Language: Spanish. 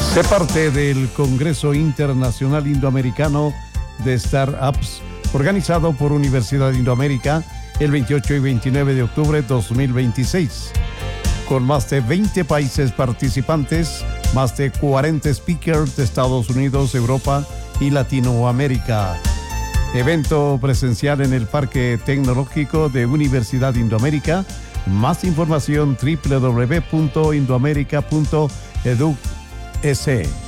Sé parte del Congreso Internacional Indoamericano de Startups, organizado por Universidad de Indoamérica el 28 y 29 de octubre de 2026. Con más de 20 países participantes, más de 40 speakers de Estados Unidos, Europa y Latinoamérica. Evento presencial en el Parque Tecnológico de Universidad de Indoamérica. Más información www.indoamerica.edu.es.